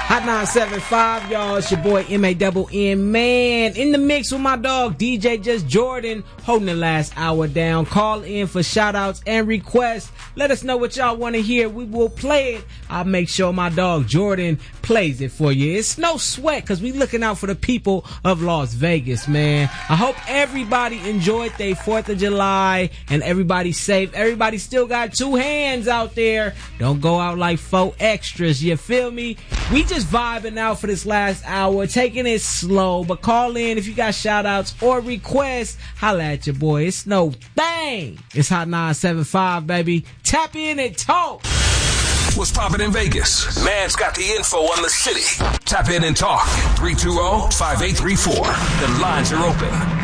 Hot 975, y'all. It's your boy M-A-double-N, man. In the mix with my dog, DJ Just Jordan, holding the last hour down. Call in for shout-outs and requests. Let us know what y'all want to hear. We will play it. I'll make sure my dog Jordan plays it for you. It's no sweat, because we looking out for the people of Las Vegas, man. I hope everybody enjoyed their 4th of July and everybody's safe. Everybody still got 2 hands out there. Don't go out like 4 extras. You feel me? We just vibing out for this last hour, taking it slow, but call in if you got shout outs or requests. Holla at your boy. It's no thing. It's Hot 975, baby. Tap in and talk. What's poppin' in Vegas? Man's got the info on the city. Tap in and talk. 320-5834. The lines are open.